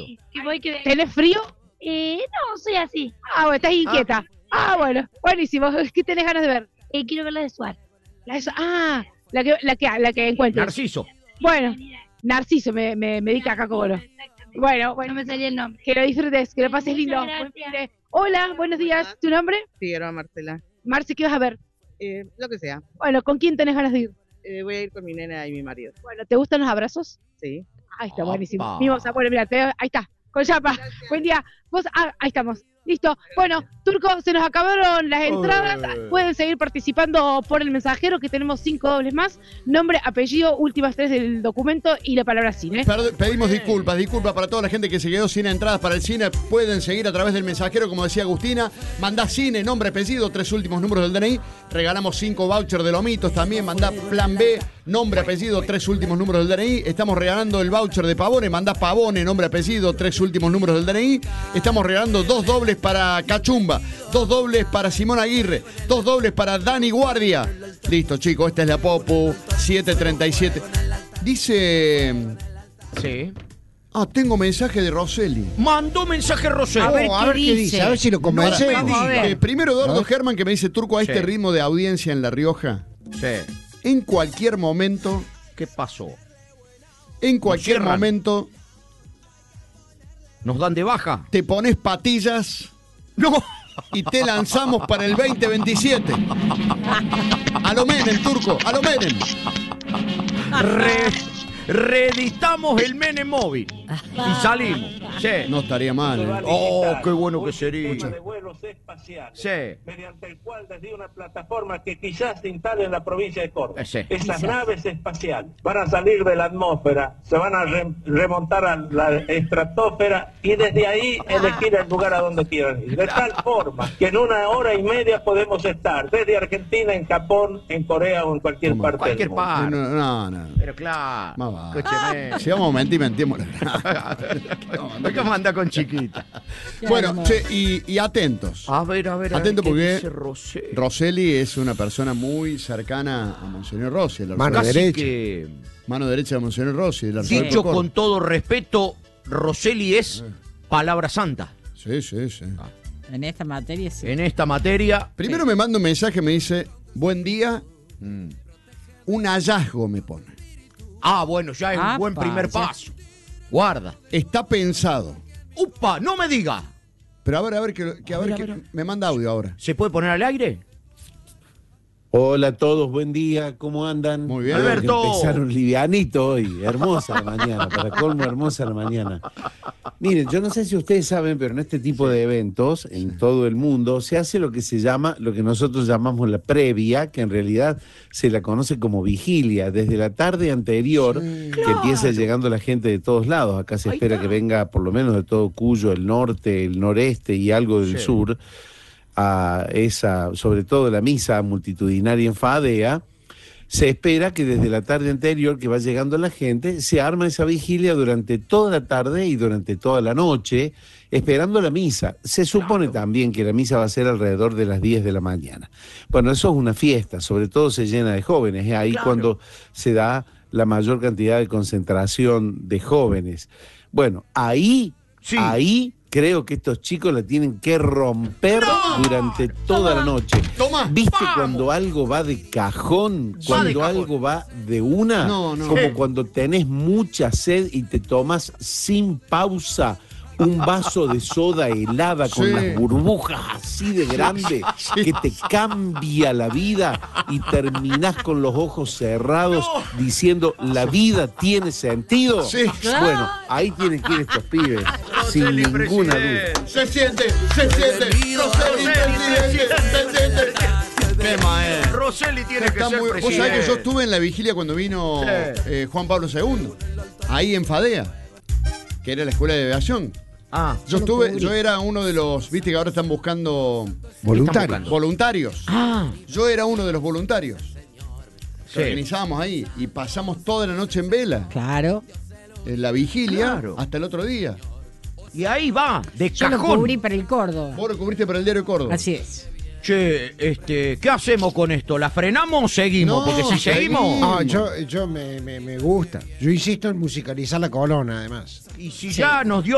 Que voy que... ¿Tenés frío? No, soy así. Ah, bueno, estás inquieta. Bueno, buenísimo. ¿Qué tenés ganas de ver? Quiero ver la de Suar. La que encuentres. Narciso. Bueno, Narciso me dedica acá como no. Bueno, No me salía el nombre. que lo disfrutes, que lo pases lindo. Muchas Buen gracias. fin de- Hola, buenos días. ¿Tu nombre? Figueroa Marcela. Marce, ¿qué vas a ver? Lo que sea. Bueno, ¿con quién tenés ganas de ir? Voy a ir con mi nena y mi marido. Bueno, ¿te gustan los abrazos? Sí. Ahí está, Opa. buenísimo. Mimosa, bueno, mira, ahí está, con chapa. Gracias. Buen día. Vos, ahí estamos. Listo. Bueno, Turco, se nos acabaron las entradas. Pueden seguir participando por el mensajero, que tenemos 5 dobles más. Nombre, apellido, últimas 3 del documento y la palabra cine. Pedimos disculpas para toda la gente que se quedó sin entradas para el cine. Pueden seguir a través del mensajero, como decía Agustina. Mandá cine, nombre, apellido, 3 últimos números del DNI. Regalamos 5 vouchers de Lomitos también. Mandá plan B, nombre, apellido, 3 últimos números del DNI. Estamos regalando el voucher de Pavone. Mandá Pavone, nombre, apellido, 3 últimos números del DNI. Estamos regalando 2 dobles para Cachumba, 2 dobles para Simón Aguirre, 2 dobles para Dani Guardia. Listo, chicos, esta es la Popu 737. Dice... Sí. tengo mensaje de Roseli. Mandó mensaje Roseli. A ver qué dice, a ver si lo convence. No me diga. Primero Eduardo A ver. Germán, que me dice, Turco, a este Sí. ritmo de audiencia en La Rioja, Sí. en cualquier momento, ¿Qué pasó? en cualquier cierran. momento, ¿Nos dan de baja? te pones patillas No. y te lanzamos para el 2027. A lo Menem, Turco, a lo Menem. Reeditamos el Menem móvil. Y salimos. Sí. No estaría mal, ¿eh? Oh, qué bueno que sería. De vuelos espaciales, Sí. mediante el cual desde una plataforma que quizás se instale en la provincia de Córdoba. Sí. Esas naves espaciales van a salir de la atmósfera, se van a remontar a la estratosfera y desde ahí elegir el lugar a donde quieran ir. De tal forma que en 1 hora y media podemos estar desde Argentina, en Japón, en Corea o en cualquier ¿Cómo? parte Cualquier del mundo. parte. No. Pero claro. Más vale. Escúcheme. Si vamos a mentir, mentimos. ¿Cómo anda con chiquita? Bueno, che, y atentos. A ver. Atento ¿qué porque dice Roseli? Roseli es una persona muy cercana a Monseñor Rossi. el Mano arzobispo. Casi derecha. que, Mano derecha de Monseñor Rossi. El arzobispo dicho Córdoba. con todo respeto, Roseli es palabra santa. Sí. En esta materia sí. En esta materia. Primero me manda un mensaje, me dice, buen día, un hallazgo me pone. Bueno, ya es un buen Apa, primer ya. paso. Guarda. Está pensado. ¡Upa! ¡No me diga! Pero a ver, me manda audio ahora. ¿Se puede poner al aire? Hola a todos, buen día, ¿cómo andan? Muy bien. Veo que Alberto. empezaron livianito hoy, hermosa la mañana, para colmo hermosa la mañana. Miren, yo no sé si ustedes saben, pero en este tipo de eventos, en todo el mundo, se hace lo que se llama, lo que nosotros llamamos la previa, que en realidad se la conoce como vigilia, desde la tarde anterior, que empieza llegando la gente de todos lados. Acá se Ahí espera está. que venga por lo menos de todo Cuyo, el norte, el noreste y algo del Sí. sur, a esa, sobre todo la misa multitudinaria en Fadea. Se espera que desde la tarde anterior que va llegando la gente, se arma esa vigilia durante toda la tarde y durante toda la noche, esperando la misa. Se supone también que la misa va a ser alrededor de las 10 de la mañana. Bueno, eso es una fiesta, sobre todo se llena de jóvenes, es ahí cuando se da la mayor cantidad de concentración de jóvenes. Bueno, ahí creo que estos chicos la tienen que romper durante toda la noche. Toma. ¿Viste ¡Vamos! cuando algo va de cajón? Va Cuando de cajón. algo va de una. No. Como cuando tenés mucha sed y te tomas sin pausa un vaso de soda helada con Sí. las burbujas así de grande que te cambia la vida y terminás con los ojos cerrados diciendo la vida tiene sentido. Sí. Bueno, ahí tienen que ir estos pibes, sin Roseli, ninguna presidente. duda. Se siente. Roseli, presidente. Qué maestro. Roseli tiene que Está ser muy- presidente. Vos sabés que yo estuve en la vigilia cuando vino Juan Pablo II, ahí en Fadea, que era la escuela de aviación. Yo era uno de los, viste que ahora están buscando voluntarios. Yo era uno de los voluntarios. Que organizábamos ahí y pasamos toda la noche en vela. Claro. En la vigilia Claro. hasta el otro día. Y ahí va, de Yo lo cajón. cubrí para el Córdoba. Vos lo cubriste para el diario Córdoba. Así es. Che, ¿qué hacemos con esto? ¿La frenamos o seguimos? No, Porque si seguimos... Yo me gusta. Yo insisto en musicalizar la colona, además. Y si ya nos dio